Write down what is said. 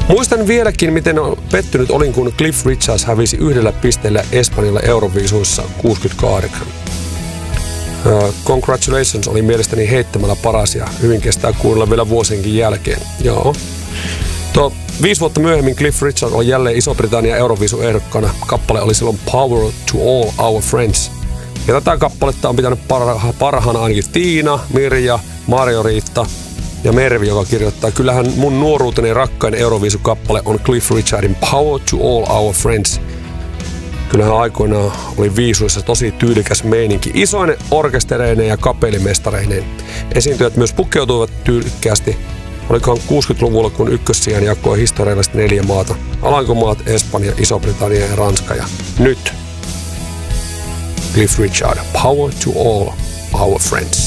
Muistan vieläkin, miten pettynyt olin, kun Cliff Richards hävisi 1 pisteellä Espanjalle Euroviisuissa 68. Congratulations oli mielestäni heittämällä paras ja hyvin kestää kuunnella vielä vuosienkin jälkeen. Joo. 5 vuotta myöhemmin Cliff Richard oli jälleen Iso-Britannian Euroviisu-ehdokkana. Kappale oli silloin Power to All Our Friends. Ja tätä kappaletta on pitänyt parhaana ainakin Tiina, Mirja, Marjo-Riitta ja Mervi, joka kirjoittaa: kyllähän mun nuoruuteni rakkain Euroviisu-kappale on Cliff Richardin Power to All Our Friends. Kyllähän aikoinaan oli viisuissa tosi tyylikäs meininki, isoinen orkestereineen ja kapellimestareineen. Esiintyjät myös pukeutuivat tyylikkäästi. Olikohan 60-luvulla, kun ykkössijan jakoi historiallisesti 4 maata. Alankomaat, Espanja, Iso-Britannia ja Ranska. Ja nyt Cliff Richard, Power to All Our Friends.